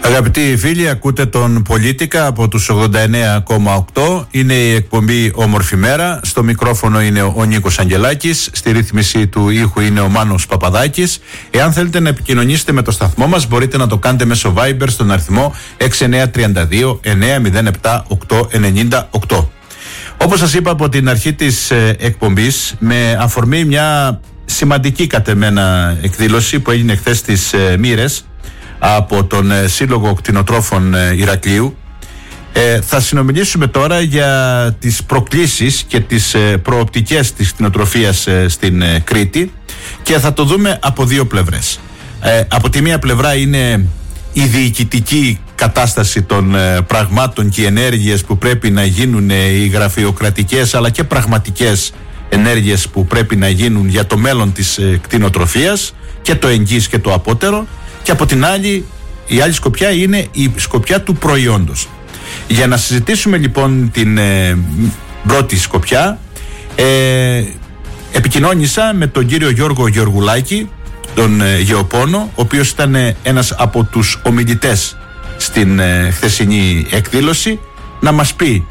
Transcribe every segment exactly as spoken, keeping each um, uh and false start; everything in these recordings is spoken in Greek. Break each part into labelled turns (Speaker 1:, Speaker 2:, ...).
Speaker 1: Αγαπητοί φίλοι, ακούτε τον Πολίτικα από τους ογδόντα εννέα κόμμα οκτώ. Είναι η εκπομπή Όμορφη Μέρα. Στο μικρόφωνο είναι ο Νίκος Αγγελάκης. Στη ρύθμιση του ήχου είναι ο Μάνος Παπαδάκης. Εάν θέλετε να επικοινωνήσετε με το σταθμό μας, μπορείτε να το κάνετε μέσω Viber στον αριθμό έξι εννιά τρία δύο εννιά μηδέν επτά οκτώ εννιά οκτώ. Όπως σας είπα από την αρχή της ε, εκπομπής, με αφορμή μια σημαντική κατ' εμένα εκδήλωση που έγινε χθες στις ε, Μοίρες από τον ε, Σύλλογο Κτηνοτρόφων ε, Ηρακλείου, ε, θα συνομιλήσουμε τώρα για τις προκλήσεις και τις ε, προοπτικές της κτηνοτροφίας ε, στην ε, Κρήτη, και θα το δούμε από δύο πλευρές. Ε, από τη μία πλευρά είναι η διοικητική κατάσταση των ε, πραγμάτων και οι ενέργειες που πρέπει να γίνουν, ε, οι γραφειοκρατικές αλλά και πραγματικές ενέργειες που πρέπει να γίνουν για το μέλλον της ε, κτηνοτροφίας, και το εγγύς και το απότερο. Και από την άλλη, η άλλη σκοπιά είναι η σκοπιά του προϊόντος. Για να συζητήσουμε λοιπόν την ε, πρώτη σκοπιά, ε, επικοινώνησα με τον κύριο Γιώργο Γεωργουλάκη, τον ε, γεωπόνο, ο οποίος ήταν ε, ένας από τους ομιλητές στην ε, χθεσινή εκδήλωση, να μας πει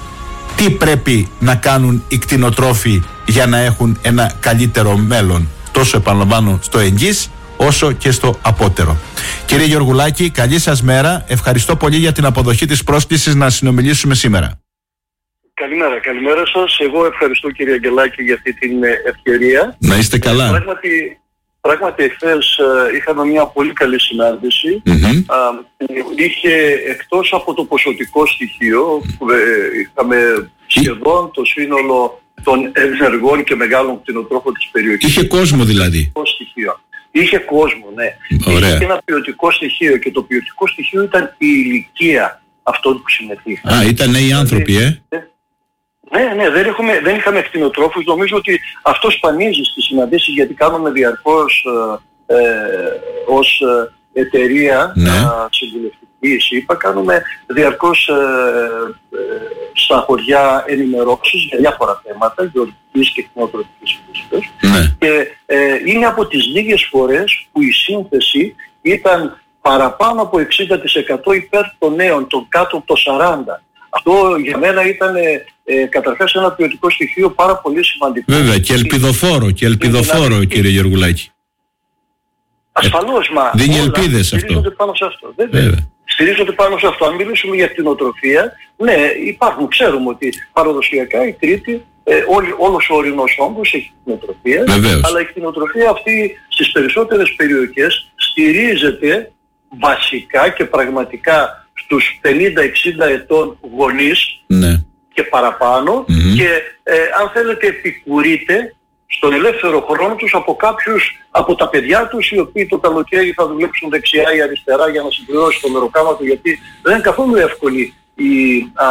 Speaker 1: τι πρέπει να κάνουν οι κτηνοτρόφοι για να έχουν ένα καλύτερο μέλλον, τόσο επαναλαμβάνω στο εγγύς όσο και στο απότερο. Κύριε Γεωργουλάκη, καλή σας μέρα. Ευχαριστώ πολύ για την αποδοχή της πρόσκλησης να συνομιλήσουμε σήμερα.
Speaker 2: Καλημέρα, καλημέρα σας. Εγώ ευχαριστώ, κύριε Αγγελάκη, για αυτή την ευκαιρία.
Speaker 1: Να είστε καλά.
Speaker 2: Ε, πράγματι, πράγματι εχθές ε, είχαμε μια πολύ καλή συνάντηση. Mm-hmm. Ε, είχε, εκτός από το ποσοτικό στοιχείο, ε, είχαμε σχεδόν το σύνολο των ενεργών και μεγάλων κτηνοτρόφων της περιοχής.
Speaker 1: Είχε κόσμο δηλαδή.
Speaker 2: Στοιχείο. Είχε κόσμο, ναι.
Speaker 1: Ωραία.
Speaker 2: Είχε ένα ποιοτικό στοιχείο, και το ποιοτικό στοιχείο ήταν η ηλικία αυτών που συμμετείχαν.
Speaker 1: Α, ήταν νέοι άνθρωποι, ε.
Speaker 2: Ναι, ναι, δεν, έχουμε, δεν είχαμε κτηνοτρόφους. Νομίζω ότι αυτό σπανίζει στις συναντήσεις, γιατί κάνουμε διαρκώς ε, ε, ως εταιρεία,
Speaker 1: ναι.
Speaker 2: ε, συμβουλευτική, είπα, κάνουμε διαρκώς ε, ε, στα χωριά ενημερώσεις για διάφορα θέματα, γεωργικής και κτηνοτροφικής φύσης.
Speaker 1: Ναι.
Speaker 2: Και ε, είναι από τις λίγες φορές που η σύνθεση ήταν παραπάνω από εξήντα τοις εκατό υπέρ των νέων, των κάτω από το σαράντα τοις εκατό. Αυτό για μένα ήταν ε, καταρχάς ένα ποιοτικό στοιχείο πάρα πολύ σημαντικό.
Speaker 1: Βέβαια, και ελπιδοφόρο, και ελπιδοφόρο, κύριε Γεωργουλάκη.
Speaker 2: Ασφαλώς, μα
Speaker 1: δίνει
Speaker 2: όλα
Speaker 1: ελπίδες αυτό.
Speaker 2: Στηρίζονται πάνω σε αυτό. Βέβαια. Βέβαια. Στηρίζονται πάνω σε αυτό. Αν μιλήσουμε για κτηνοτροφία, ναι, υπάρχουν. Ξέρουμε ότι παραδοσιακά η Κρήτη, ε, όλη, όλος ο ορεινός όγκος έχει κτηνοτροφία.
Speaker 1: Βεβαίως.
Speaker 2: Αλλά η κτηνοτροφία αυτή στις περισσότερες περιοχές στηρίζεται βασικά και πραγματικά στους πενήντα εξήντα ετών γονείς, ναι, και παραπάνω, mm-hmm. και ε, αν θέλετε επικουρείται στον ελεύθερο χρόνο τους από κάποιους από τα παιδιά τους, οι οποίοι το καλοκαίρι θα δουλέψουν δεξιά ή αριστερά για να συμπληρώσει το μεροκάμα του, γιατί δεν είναι καθόλου εύκολη η, α,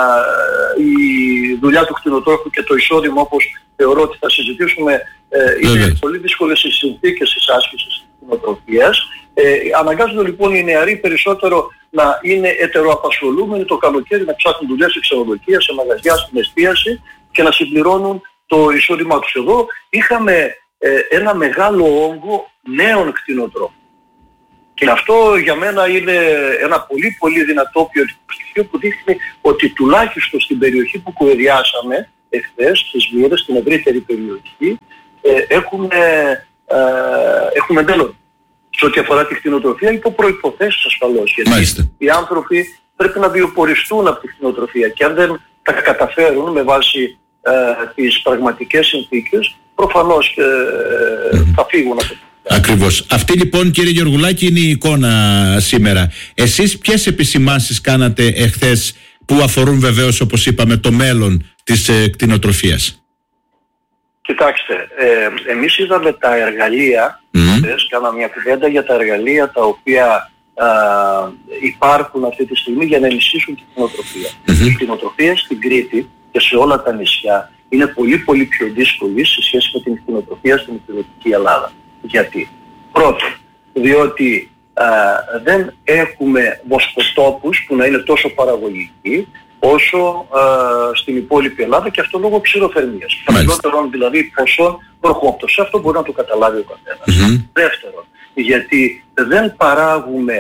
Speaker 2: η δουλειά του κτηνοτρόφου και το εισόδημα, όπως θεωρώ ότι θα συζητήσουμε. Ε, είναι mm-hmm. πολύ δύσκολες οι συνθήκες της άσκησης της κτηνοτροφίας. Ε, αναγκάζονται λοιπόν οι νεαροί περισσότερο να είναι ετεροαπασχολούμενοι το καλοκαίρι, να ψάχνουν δουλειές σε ξενοδοχεία, σε μαγαζιά, στην εστίαση, και να συμπληρώνουν το εισόδημά τους. Εδώ είχαμε ε, ένα μεγάλο όγκο νέων κτηνοτρόφων. Και αυτό για μένα είναι ένα πολύ πολύ δυνατό ποιοτικό στοιχείο που δείχνει ότι τουλάχιστον στην περιοχή που κουβεντιάσαμε εχθές, στις Μοίρες, στην ευρύτερη περιοχή, ε, έχουμε, ε, έχουμε μέλλον σε ό,τι αφορά τη κτηνοτροφία, υπό προϋποθέσεις ασφαλώς. Γιατί Μάλιστα. οι άνθρωποι πρέπει να βιοποριστούν από τη κτηνοτροφία, και αν δεν τα καταφέρουν με βάση ε, τις πραγματικές συνθήκες, προφανώς ε, mm-hmm. θα φύγουν από το.
Speaker 1: Ακριβώς. Αυτή λοιπόν, κύριε Γεωργουλάκη, είναι η εικόνα σήμερα. Εσείς ποιες επισημάνσεις κάνατε εχθές που αφορούν βεβαίως, όπως είπαμε, το μέλλον της ε, κτηνοτροφίας?
Speaker 2: Κοιτάξτε, ε, εμείς είδαμε τα εργαλεία, mm-hmm. θες, κάναμε μια κουβέντα για τα εργαλεία τα οποία α, υπάρχουν αυτή τη στιγμή για να ενισχύσουν την κτηνοτροφία. Mm-hmm. Η κτηνοτροφία στην Κρήτη και σε όλα τα νησιά είναι πολύ πολύ πιο δύσκολη σε σχέση με την κτηνοτροφία στην υπηρετική Ελλάδα. Γιατί? Πρώτον, διότι α, δεν έχουμε βοσκοτόπους που να είναι τόσο παραγωγικοί όσο α, στην υπόλοιπη Ελλάδα, και αυτό λόγω ξηροθερμίας. Χαμηλότερων δηλαδή ποσών προχώπτωση. Αυτό μπορεί να το καταλάβει ο καθένας. Mm-hmm. Δεύτερον, γιατί δεν παράγουμε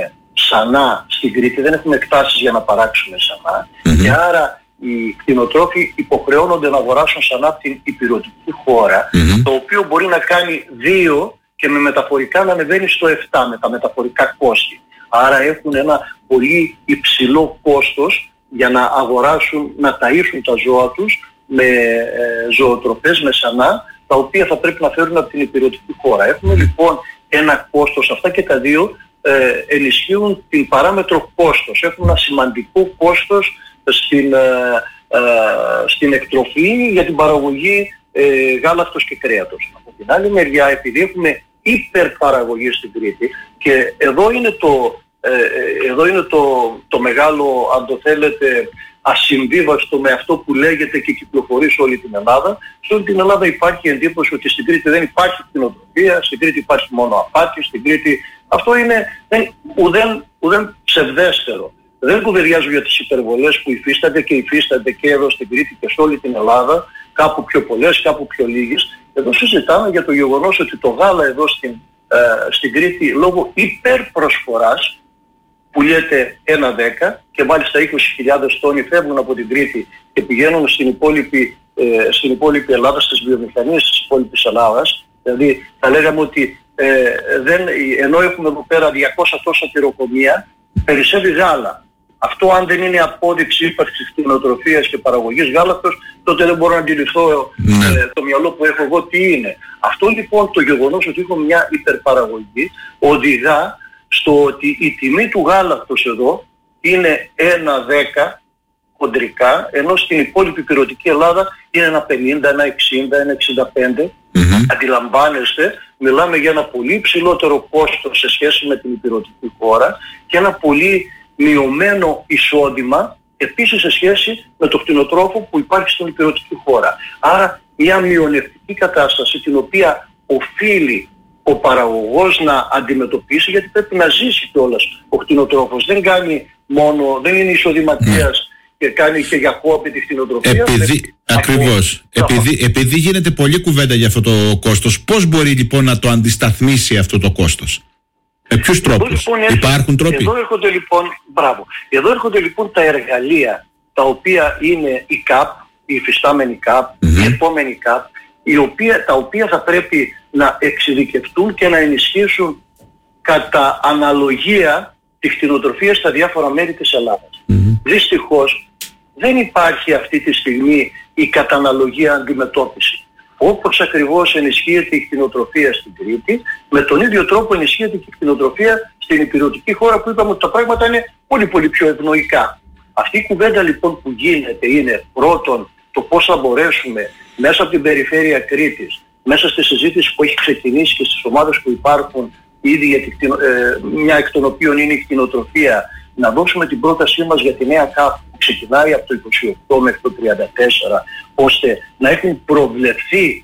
Speaker 2: σανά στην Κρήτη, δεν έχουμε εκτάσεις για να παράξουμε σανά mm-hmm. και άρα οι κτηνοτρόφοι υποχρεώνονται να αγοράσουν σανά από την ηπειρωτική χώρα, mm-hmm. το οποίο μπορεί να κάνει δύο και με μεταφορικά να ανεβαίνει στο επτά με τα μεταφορικά κόστη. Άρα έχουν ένα πολύ υψηλό κόστος για να αγοράσουν, να ταΐσουν τα ζώα τους με ε, ζωοτροφές, με σανά, τα οποία θα πρέπει να φέρουν από την ηπειρωτική χώρα. Έχουμε λοιπόν ένα κόστος, αυτά και τα δύο ε, ενισχύουν την παράμετρο κόστος. Έχουν ένα σημαντικό κόστος στην, ε, ε, στην εκτροφή για την παραγωγή ε, γάλακτος και κρέατος. Από την άλλη μεριά, επειδή έχουμε υπερπαραγωγή στην Κρήτη, και εδώ είναι το, ε, εδώ είναι το, το μεγάλο, αν το θέλετε, ασυμβίβαστο με αυτό που λέγεται και κυκλοφορεί σε όλη την Ελλάδα. Σε όλη την Ελλάδα υπάρχει εντύπωση ότι στην Κρήτη δεν υπάρχει κτηνοτροφία, στην Κρήτη υπάρχει μόνο απάτη, στην Κρήτη... Αυτό είναι δεν, ουδέν, ουδέν ψευδέστερο. Δεν κουβεντιάζω για τις υπερβολές που υφίστανται και υφίστανται και εδώ στην Κρήτη και σε όλη την Ελλάδα, κάπου πιο πολλές, κάπου πιο λίγες. Εδώ συζητάμε για το γεγονός ότι το γάλα εδώ στην, ε, στην Κρήτη λόγω υπερπροσφοράς πουλιέται ένα δέκα και μάλιστα είκοσι χιλιάδες τόνοι φεύγουν από την Κρήτη και πηγαίνουν στην υπόλοιπη, ε, στην υπόλοιπη Ελλάδα, στις βιομηχανίες της υπόλοιπης Ελλάδας. Δηλαδή θα λέγαμε ότι ε, δεν, ενώ έχουμε εδώ πέρα διακόσια τόσα τυροκομεία, περισσεύει γάλα. Αυτό αν δεν είναι απόδειξη ύπαρξης κτηνοτροφίας και παραγωγής γάλακτος, τότε δεν μπορώ να αντιληφθώ ναι. ε, το μυαλό που έχω εγώ τι είναι. Αυτό λοιπόν το γεγονός ότι έχουμε μια υπερπαραγωγή οδηγά στο ότι η τιμή του γάλακτος εδώ είναι ένα δέκα χοντρικά, ενώ στην υπόλοιπη ηπειρωτική Ελλάδα είναι ένα πενήντα, ένα εξήντα, ένα εξήντα πέντε. Mm-hmm. Αντιλαμβάνεστε, μιλάμε για ένα πολύ υψηλότερο κόστος σε σχέση με την ηπειρωτική χώρα και ένα πολύ μειωμένο εισόδημα επίσης σε σχέση με το κτηνοτρόφο που υπάρχει στην ηπειρωτική χώρα. Άρα μια μειονεκτική κατάσταση την οποία οφείλει ο παραγωγός να αντιμετωπίσει, γιατί πρέπει να ζήσει κιόλας ο κτηνοτρόφος. Δεν κάνει μόνο, δεν είναι εισοδηματίας mm. και κάνει και για χώπη τη κτηνοτροφία.
Speaker 1: Επειδή, ακριβώς. Επειδή, επειδή γίνεται πολλή κουβέντα για αυτό το κόστος, πώς μπορεί λοιπόν να το αντισταθμίσει αυτό το κόστος? Με ποιους τρόπους? Λοιπόν, υπάρχουν τρόποι?
Speaker 2: Εδώ έρχονται λοιπόν, μπράβο, εδώ έρχονται λοιπόν τα εργαλεία τα οποία είναι η ΚΑΠ, η υφιστάμενη ΚΑΠ, mm-hmm. η επόμενη ΚΑΠ, η οποία, τα οποία θα πρέπει να εξειδικευτούν και να ενισχύσουν κατά αναλογία τη κτηνοτροφία στα διάφορα μέρη της Ελλάδας. Mm-hmm. Δυστυχώς δεν υπάρχει αυτή τη στιγμή η καταναλογία αντιμετώπιση. Όπως ακριβώς ενισχύεται η κτηνοτροφία στην Κρήτη, με τον ίδιο τρόπο ενισχύεται και η κτηνοτροφία στην ηπειρωτική χώρα, που είπαμε ότι τα πράγματα είναι πολύ πολύ πιο ευνοϊκά. Αυτή η κουβέντα λοιπόν που γίνεται είναι πρώτον το πώς θα μπορέσουμε μέσα από την περιφέρεια Κρήτης, μέσα στη συζήτηση που έχει ξεκινήσει και στις ομάδες που υπάρχουν ήδη, για τη, ε, μια εκ των οποίων είναι η κτηνοτροφία, να δώσουμε την πρότασή μας για τη νέα ΚΑΠ που ξεκινάει από το είκοσι οκτώ μέχρι το τριάντα τέσσερα, ώστε να έχουν προβλεφθεί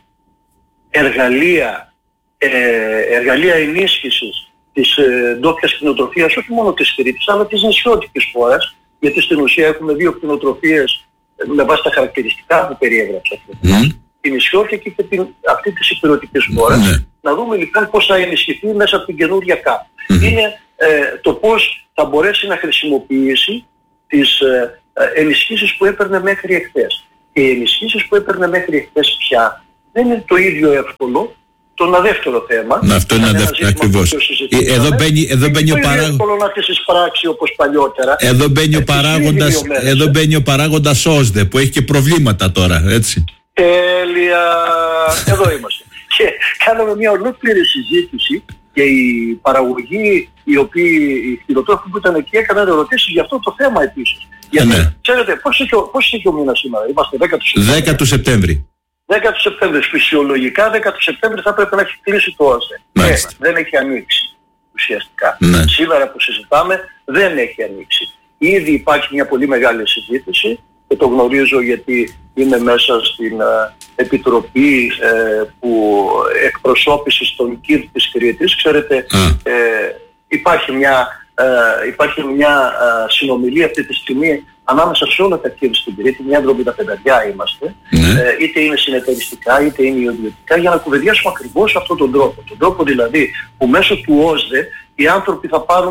Speaker 2: εργαλεία, ε, εργαλεία ενίσχυσης της ε, ντόπιας κτηνοτροφίας, όχι μόνο της Κρήτης, αλλά της νησιώτικης χώρας, γιατί στην ουσία έχουμε δύο κτηνοτροφίες ε, με βάση τα χαρακτηριστικά που περιέγραψα. Mm. Την νησιώτικη και την, αυτή της ηπειρωτικής χώρας. Mm. Να δούμε λοιπόν πώς θα ενισχυθεί μέσα από την καινούργια ΚΑΠ. Mm. Είναι ε, το πώς θα μπορέσει να χρησιμοποιήσει τις ε, ε, ενισχύσεις που έπαιρνε μέχρι εχθές. Και οι ενισχύσεις που έπαιρνε μέχρι εχθές πια δεν είναι το ίδιο εύκολο. Το ένα δεύτερο θέμα.
Speaker 1: Να, αυτό είναι ένα δεύτερο, ακριβώς. Εδώ μπαίνει, εδώ μπαίνει ο παράγοντας.
Speaker 2: Είναι εύκολο να τις εισπράξει όπως παλιότερα.
Speaker 1: Εδώ μπαίνει ο παράγοντας, εδώ μπαίνει ο παράγοντας ΟΣΔΕ που έχει και προβλήματα τώρα, έτσι.
Speaker 2: Τέλεια. Εδώ είμαστε. Και κάναμε μια ολόκληρη συζήτηση και η παραγωγή, οι οποίοι, οι κτηνοτρόφοι που ήταν εκεί, έκαναν ερωτήσεις για αυτό το θέμα επίσης. Γιατί, ναι. Ξέρετε, πώς είναι και ο μήνας σήμερα? Είμαστε δέκα του Σεπτέμβρη.
Speaker 1: δέκα του Σεπτέμβρη.
Speaker 2: δέκα του Σεπτέμβρη. Φυσιολογικά δέκα του Σεπτέμβρη θα πρέπει να έχει κλείσει το ΟΣΔΕ. Ε, δεν έχει ανοίξει ουσιαστικά. Ναι. Σήμερα που συζητάμε δεν έχει ανοίξει. Ήδη υπάρχει μια πολύ μεγάλη συζήτηση και το γνωρίζω γιατί είμαι μέσα στην uh, Επιτροπή uh, που εκπροσώπησης των ΚΙΔ της Κρήτης. Ξέρετε, mm. ε, υπάρχει μια, ε, υπάρχει μια ε, συνομιλία αυτή τη στιγμή ανάμεσα σε όλα τα ΚΙΔ στην Κρήτη, μια εβδομήντα είμαστε, mm. ε, είτε είναι συνεταιριστικά είτε είναι ιδιωτικά, για να κουβεντιάσουμε ακριβώς αυτόν τον τρόπο. Τον τρόπο δηλαδή που μέσω του ΟΣΔΕ οι άνθρωποι θα πάρουν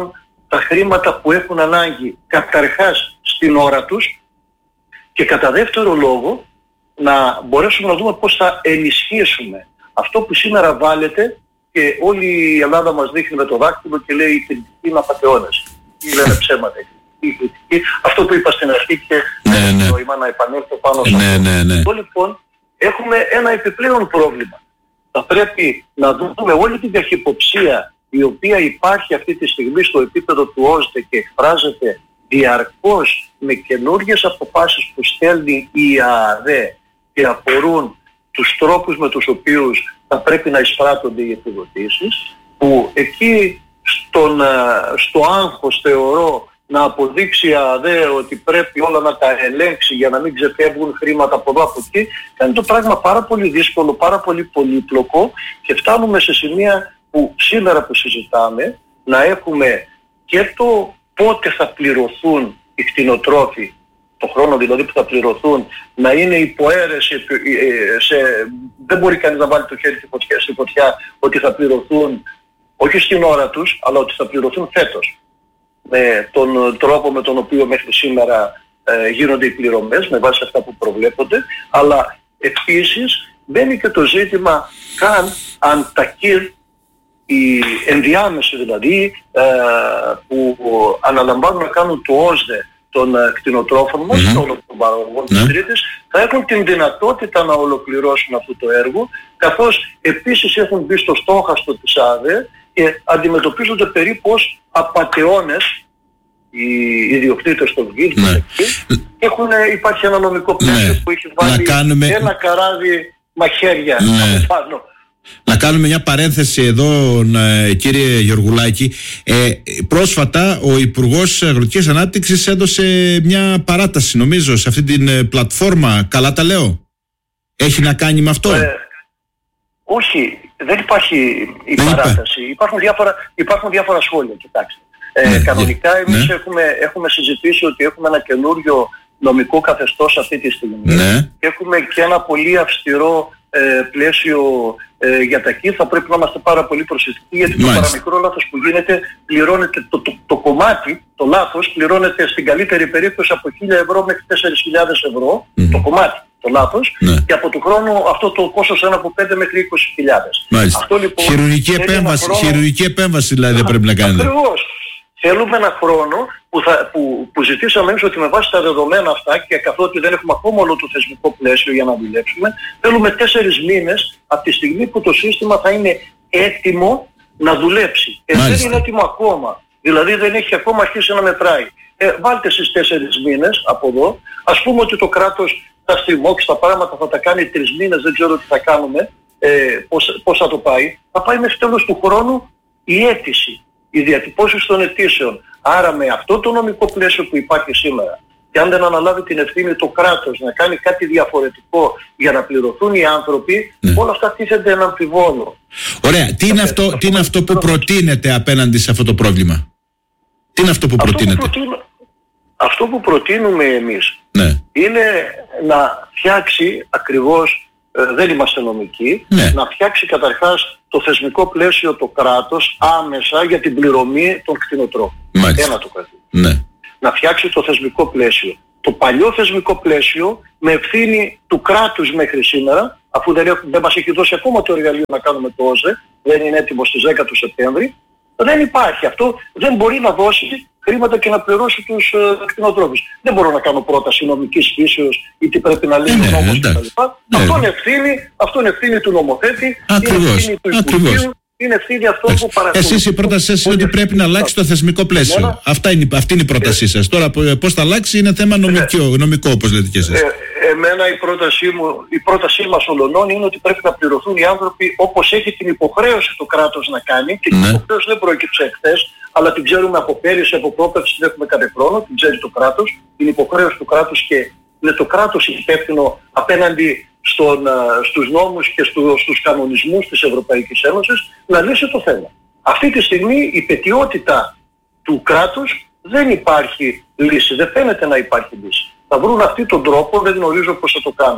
Speaker 2: τα χρήματα που έχουν ανάγκη καταρχάς στην ώρα τους και κατά δεύτερο λόγο να μπορέσουμε να δούμε πώς θα ενισχύσουμε αυτό που σήμερα βάλετε και όλη η Ελλάδα μας δείχνει με το δάκτυλο και λέει η κριτική είναι απατεώνες ή λένε ψέματα. Η κριτική, αυτό που είπα στην αρχή και
Speaker 1: ναι, ναι.
Speaker 2: νόημα να επανέλθω πάνω σε
Speaker 1: ναι,
Speaker 2: αυτό.
Speaker 1: Ναι, ναι.
Speaker 2: Αυτό λοιπόν έχουμε ένα επιπλέον πρόβλημα. Θα πρέπει να δούμε όλη την καχυποψία η οποία υπάρχει αυτή τη στιγμή στο επίπεδο του ΟΣΔΕ και εκφράζεται διαρκώς με καινούργιες αποφάσεις που στέλνει η ΑΑΔΕ και αφορούν τους τρόπους με τους οποίους θα πρέπει να εισπράττονται οι επιδοτήσεις, που εκεί στον, στο άγχος θεωρώ να αποδείξει η ΑΑΔΕ ότι πρέπει όλα να τα ελέγξει για να μην ξεφεύγουν χρήματα από εδώ από εκεί, κάνει το πράγμα πάρα πολύ δύσκολο, πάρα πολύ πολύπλοκο και φτάνουμε σε σημεία που σήμερα που συζητάμε να έχουμε και το πότε θα πληρωθούν οι κτηνοτρόφοι, το χρόνο δηλαδή που θα πληρωθούν, να είναι υποαίρεση, σε, δεν μπορεί κανείς να βάλει το χέρι στη φωτιά, στη φωτιά ότι θα πληρωθούν όχι στην ώρα τους, αλλά ότι θα πληρωθούν φέτος. Με τον τρόπο με τον οποίο μέχρι σήμερα ε, γίνονται οι πληρωμές, με βάση αυτά που προβλέπονται, αλλά επίσης μπαίνει και το ζήτημα καν αν τα ΚΙΡ, οι ενδιάμεσοι δηλαδή, ε, που αναλαμβάνουν να κάνουν το ΟΣΔΕ των ε, κτηνοτρόφων μας, mm-hmm. όλων των παραγωγών της Κρήτης, θα έχουν την δυνατότητα να ολοκληρώσουν αυτό το έργο, καθώς επίσης έχουν μπει στο στόχαστρο της ΑΑΔΕ και αντιμετωπίζονται περίπου ως απατεώνες οι ιδιοκτήτες των ΚΙΡ ναι. Έχουν, υπάρχει ένα νομικό πλαίσιο ναι. που έχει βάλει κάνουμε... ένα καράβι μαχαίρια ναι. από πάνω.
Speaker 1: Να κάνουμε μια παρένθεση εδώ, κύριε Γεωργουλάκη. Ε, πρόσφατα ο Υπουργός Αγροτικής Ανάπτυξης έδωσε μια παράταση, νομίζω, σε αυτή την πλατφόρμα. Καλά τα λέω? Έχει να κάνει με αυτό?
Speaker 2: Ε, όχι, δεν υπάρχει η δεν παράταση. Υπάρχουν διάφορα, υπάρχουν διάφορα σχόλια, κοιτάξτε. Ε, ναι, κανονικά εμείς ναι. έχουμε, έχουμε συζητήσει ότι έχουμε ένα καινούριο νομικό καθεστώς αυτή τη στιγμή ναι. και έχουμε και ένα πολύ αυστηρό ε, πλαίσιο ε, για τα ΚΙΡ. Θα πρέπει να είμαστε πάρα πολύ προσεκτικοί γιατί Μάλιστα. το παραμικρό λάθος που γίνεται πληρώνεται, το, το, το κομμάτι, το λάθος πληρώνεται στην καλύτερη περίπτωση από χίλια ευρώ μέχρι τέσσερις χιλιάδες ευρώ mm. το κομμάτι. Το λάθος ναι. και από του χρόνου αυτό το κόστος είναι από πέντε μέχρι είκοσι χιλιάδες.
Speaker 1: Αυτό λοιπόν χειρουργική επέμβαση, χρόνο... χειρουργική επέμβαση δηλαδή δεν πρέπει να κάνετε.
Speaker 2: Ακριβώς. Θέλουμε ένα χρόνο που, θα, που, που ζητήσαμε εμείς ότι με βάση τα δεδομένα αυτά και καθότι δεν έχουμε ακόμα όλο το θεσμικό πλαίσιο για να δουλέψουμε, θέλουμε τέσσερις μήνες από τη στιγμή που το σύστημα θα είναι έτοιμο να δουλέψει. Και δεν είναι έτοιμο ακόμα. Δηλαδή δεν έχει ακόμα αρχίσει να μετράει. Ε, βάλτε στις τέσσερις μήνες από εδώ, ας πούμε ότι το κράτος θα στριμώξει τα πράγματα, θα τα κάνει τρεις μήνες, δεν ξέρω τι θα κάνουμε, ε, πώς, πώς θα το πάει. Θα πάει μέχρι τέλος του χρόνου η αίτηση, οι διατυπώσεις των αιτήσεων. Άρα με αυτό το νομικό πλαίσιο που υπάρχει σήμερα, και αν δεν αναλάβει την ευθύνη το κράτος να κάνει κάτι διαφορετικό για να πληρωθούν οι άνθρωποι, ναι. όλα αυτά τίθενται ένα αμφιβόλο.
Speaker 1: Ωραία. Τι είναι αυτό, τι είναι αυτό που προτείνεται απέναντι σε αυτό το πρόβλημα? Τι είναι αυτό που προτείνεται?
Speaker 2: Αυτό που, προτείνω, αυτό που προτείνουμε εμείς
Speaker 1: ναι.
Speaker 2: είναι να φτιάξει ακριβώς, ε, δεν είμαστε νομικοί,
Speaker 1: ναι.
Speaker 2: να φτιάξει καταρχάς το θεσμικό πλαίσιο το κράτος άμεσα για την πληρωμή των κτηνοτρόφων. Ένα το κρατήσει.
Speaker 1: Ναι.
Speaker 2: Να φτιάξει το θεσμικό πλαίσιο. Το παλιό θεσμικό πλαίσιο με ευθύνη του κράτους μέχρι σήμερα, αφού δεν, έχουν, δεν μας έχει δώσει ακόμα το εργαλείο να κάνουμε το ΟΣΔΕ, δεν είναι έτοιμο στις δέκα του Σεπτέμβρη, δεν υπάρχει. Αυτό δεν μπορεί να δώσει χρήματα και να πληρώσει τους uh, κτηνοτρόφους. Δεν μπορώ να κάνω πρόταση νομικής φύσεως ή τι πρέπει να λέει ο νόμος κτλ. Ναι. Αυτό είναι ευθύνη, αυτό είναι ευθύνη του νομοθέτη,
Speaker 1: ακριβώς,
Speaker 2: είναι ευθύνη του Υπουργείου, είναι ευθύνη αυτό που παρακολουθεί.
Speaker 1: Εσείς η πρότασή σας είναι ότι πρέπει να αλλάξει το θεσμικό πλαίσιο. Αυτά είναι, αυτή είναι η πρότασή σας. Τώρα πώς θα αλλάξει είναι θέμα νομικό, νομικό όπως λέτε και εσείς.
Speaker 2: Ε, εμένα η πρότασή μου, η πρότασή μας ολονών είναι ότι πρέπει να πληρωθούν οι άνθρωποι όπως έχει την υποχρέωση το κράτος να κάνει και την ναι. υποχρέωση δεν προέκυψε εχθές, αλλά την ξέρουμε από πέρυσι, από πρόπερση, την έχουμε κάθε χρόνο, την ξέρει το κράτος, την υποχρέωση του κράτους και είναι το κράτος υπεύθυνο απέναντι στον, στους νόμους και στου, στους κανονισμούς της Ευρωπαϊκής Ένωσης να λύσει το θέμα. Αυτή τη στιγμή η πετιότητα του κράτους δεν υπάρχει λύση, δεν φαίνεται να υπάρχει λύση. Θα βρουν αυτοί τον τρόπο, δεν γνωρίζω πώς θα το κάνουν.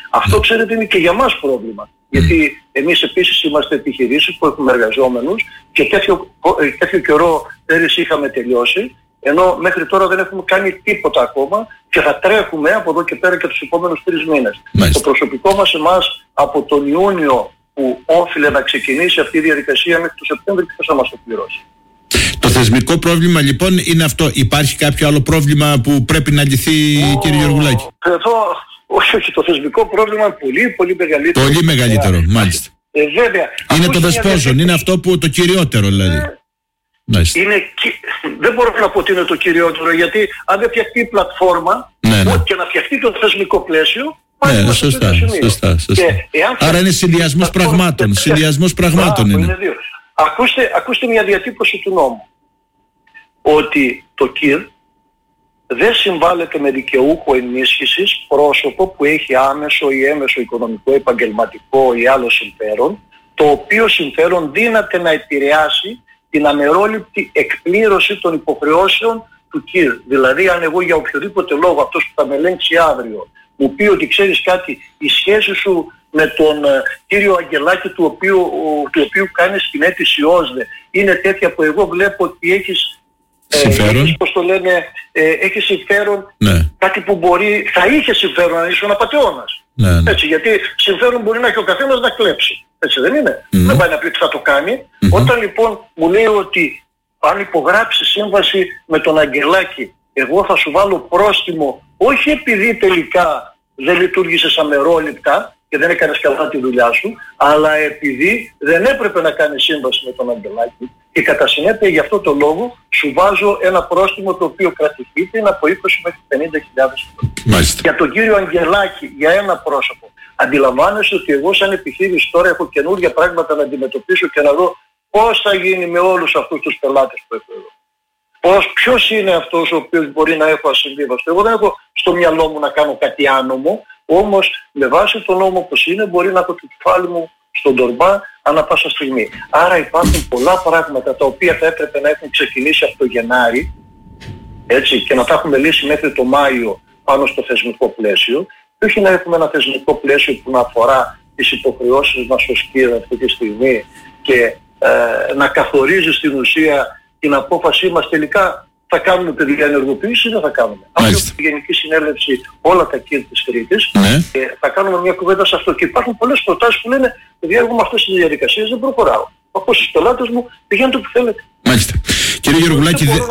Speaker 2: Αυτό ξέρετε είναι και για μας πρόβλημα. Γιατί εμείς επίσης είμαστε επιχειρήσεις που έχουμε εργαζόμενους και τέτοιο, τέτοιο καιρό πέρυσι είχαμε τελειώσει, ενώ μέχρι τώρα δεν έχουμε κάνει τίποτα ακόμα και θα τρέχουμε από εδώ και πέρα και τους επόμενους τρεις μήνες. Το προσωπικό μας εμάς από τον Ιούνιο που όφιλε να ξεκινήσει αυτή η διαδικασία μέχρι τον Σεπτέμβριο και θα μας το πληρώσει.
Speaker 1: Το θεσμικό πρόβλημα λοιπόν είναι αυτό. Υπάρχει κάποιο άλλο πρόβλημα που πρέπει να λυθεί, ο, κύριε Γεωργουλάκη?
Speaker 2: Εδώ, όχι, όχι, το θεσμικό πρόβλημα είναι πολύ, πολύ μεγαλύτερο.
Speaker 1: Πολύ μεγαλύτερο, ε, μάλιστα.
Speaker 2: Ε, βέβαια.
Speaker 1: Είναι το δεσπόζον, είναι αυτό που το κυριότερο δηλαδή. Ε,
Speaker 2: είναι, δεν μπορώ να πω ότι είναι το κυριότερο, γιατί αν δεν φτιαχτεί η πλατφόρμα, ναι, ναι. και να φτιαχτεί το θεσμικό πλαίσιο,
Speaker 1: ναι, ναι, σωστά, σωστά, σωστά. Άρα είναι συνδυασμός πραγμάτων, συνδυασμός πραγμάτων είναι. είναι
Speaker 2: ακούστε, ακούστε μια διατύπωση του νόμου, ότι το ΚΙΡ δεν συμβάλλεται με δικαιούχο ενίσχυσης πρόσωπο που έχει άμεσο ή έμεσο οικονομικό, επαγγελματικό ή άλλο συμφέρον, το οποίο συμφέρον δύναται να επηρεάσει την αμερόληπτη εκπλήρωση των υποχρεώσεων του ΚΙΡ. Δηλαδή, αν εγώ για οποιοδήποτε λόγο, αυτός που θα με ελέγξει αύριο, μου πει ότι ξέρεις κάτι, η σχέση σου με τον uh, κύριο Αγγελάκη, του οποίου, uh, του οποίου κάνεις την αίτηση ΟΣΔΕ, είναι τέτοια που εγώ βλέπω ότι έχεις συμφέρον, ε, έχεις, πώς το λένε, ε, έχεις συμφέρον, ναι. κάτι που μπορεί, θα είχε συμφέρον αν ήσουν απατεώνας. Ναι, ναι. Έτσι, γιατί συμφέρον μπορεί να έχει ο καθένας να κλέψει. Έτσι δεν είναι? Mm-hmm. Δεν πάει να πει ότι θα το κάνει. Mm-hmm. Όταν λοιπόν μου λέει ότι αν υπογράψει σύμβαση με τον Αγγελάκη, εγώ θα σου βάλω πρόστιμο, όχι επειδή τελικά δεν λειτουργήσες αμερόληπτα και δεν έκανες καλά τη δουλειά σου, αλλά επειδή δεν έπρεπε να κάνεις σύμβαση με τον Αγγελάκη και κατά συνέπεια γι' αυτό το λόγο σου βάζω ένα πρόστιμο το οποίο κρατηθείται είναι από είκοσι μέχρι πενήντα χιλιάδες ευρώ. Για τον κύριο Αγγελάκη, για ένα πρόσωπο, αντιλαμβάνεσαι ότι εγώ σαν επιχείρηση τώρα έχω καινούργια πράγματα να αντιμετωπίσω και να δω πώς θα γίνει με όλους αυτούς τους πελάτες που έχω εδώ. Πώς, ποιος είναι αυτός ο οποίος μπορεί να έχω ασυμβίβαστο. Εγώ δεν έχω στο μυαλό μου να κάνω κάτι άνομο, όμως με βάση τον νόμο όπως είναι μπορεί να έχω το κεφάλι μου στον τορμπά ανά πάσα στιγμή. Άρα υπάρχουν πολλά πράγματα τα οποία θα έπρεπε να έχουν ξεκινήσει από το Γενάρη, έτσι, και να τα έχουμε λύσει μέχρι το Μάιο πάνω στο θεσμικό πλαίσιο, και όχι να έχουμε ένα θεσμικό πλαίσιο που να αφορά τις υποχρεώσεις μας ως ΚΙΡ αυτή τη στιγμή και ε, να καθορίζει στην ουσία την απόφασή μας τελικά θα κάνουμε παιδιά ενεργοποίηση ή δεν θα κάνουμε. Αύριο η Γενική Συνέλευση όλα τα ΚΙΡ της Κρήτης ναι. και θα κάνουμε μια κουβέντα σε αυτό. Και υπάρχουν πολλές προτάσεις που λένε παιδιά εγώ με αυτές τις διαδικασίες δεν προχωράω. Από στους πελάτες μου πηγαίνετε που θέλετε.
Speaker 1: Μάλιστα. Κύριε Γεωργουλάκη, δε...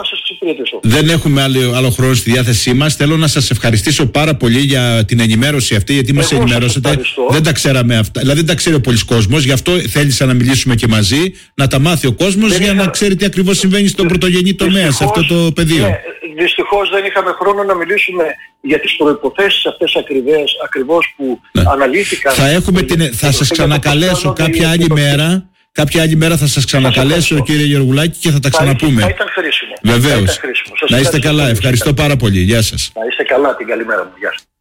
Speaker 1: δεν έχουμε άλλο, άλλο χρόνο στη διάθεσή μας. Θέλω να σας ευχαριστήσω πάρα πολύ για την ενημέρωση αυτή, γιατί μας ενημερώσετε. Δεν τα ξέραμε αυτά. Δηλαδή δεν τα ξέρει ο πολλής κόσμος. Γι' αυτό θέλησα να μιλήσουμε και μαζί, να τα μάθει ο κόσμος δεν για είχα... να ξέρει τι ακριβώς συμβαίνει στον πρωτογενή τομέα, σε αυτό το πεδίο. Ναι,
Speaker 2: δυστυχώς δεν είχαμε χρόνο να μιλήσουμε για τις προϋποθέσεις αυτές ακριβές, ακριβώς που ναι. αναλύθηκαν.
Speaker 1: Θα, έχουμε την... θα σας ξανακαλέσω κάποια άλλη μέρα. Κάποια άλλη μέρα θα σας ξανακαλέσω, κύριε Γεωργουλάκη, και θα τα ξαναπούμε.
Speaker 2: Θα ήταν χρήσιμο.
Speaker 1: Βεβαίως. Να είστε καλά. Ευχαριστώ πάρα πολύ. Γεια σας.
Speaker 2: Να είστε καλά. Την καλημέρα μου. Γεια σας.